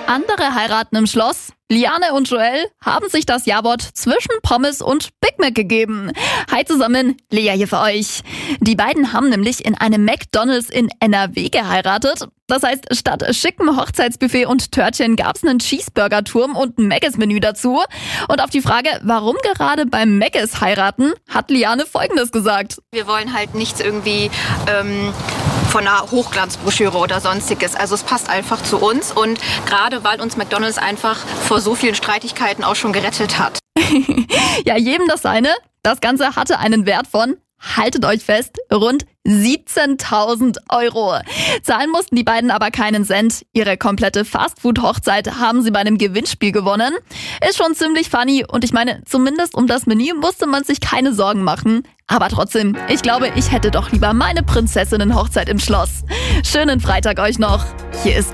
Andere heiraten im Schloss. Liane und Joel haben sich das Jawort zwischen Pommes und Big Mac gegeben. Hi zusammen, Lea hier für euch. Die beiden haben nämlich in einem McDonald's in NRW geheiratet. Das heißt, statt schickem Hochzeitsbuffet und Törtchen gab's einen Cheeseburger-Turm und ein Mc's-Menü dazu. Und auf die Frage, warum gerade beim Mc's heiraten, hat Liane Folgendes gesagt. Wir wollen halt nichts irgendwie von einer Hochglanzbroschüre oder sonstiges. Also es passt einfach zu uns und gerade weil uns McDonald's einfach vor so vielen Streitigkeiten auch schon gerettet hat. Ja, jedem das seine. Das Ganze hatte einen Wert von, haltet euch fest, rund 17.000 Euro. Zahlen mussten die beiden aber keinen Cent. Ihre komplette Fastfood-Hochzeit haben sie bei einem Gewinnspiel gewonnen. Ist schon ziemlich funny und ich meine, zumindest um das Menü musste man sich keine Sorgen machen. Aber trotzdem, ich glaube, ich hätte doch lieber meine Prinzessinnen-Hochzeit im Schloss. Schönen Freitag euch noch. Hier ist